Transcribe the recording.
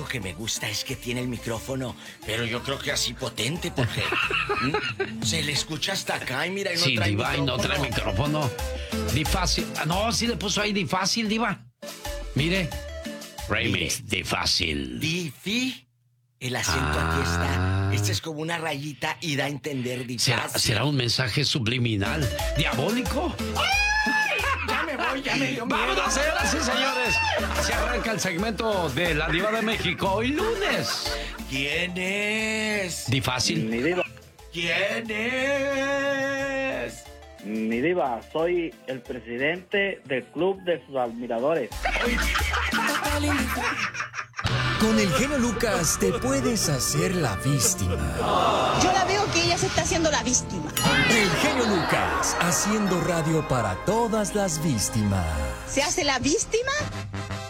que me gusta es que tiene el micrófono, pero yo creo que así potente, porque se le escucha hasta acá y mira, y no Sí, trae Diva, y no micrófono. trae micrófono. Difácil. Ah, no, sí le puso ahí difácil, Diva. Mire. Remix, difácil. Difi, el acento aquí está. Este es como una rayita y da a entender difícil. ¿Será un mensaje subliminal? ¿Diabólico? Ya me voy, ya me dio miedo. ¡Vámonos, señoras y señores! Se arranca el segmento de La Diva de México hoy lunes. ¿Quién es? Difácil. Mi diva, ¿Quién es? mi diva, soy el presidente del club de sus admiradores. Con el genio Lucas te puedes hacer la víctima. Yo la veo que ella se está haciendo la víctima. El genio Lucas, haciendo radio para todas las víctimas. ¿Se hace la víctima?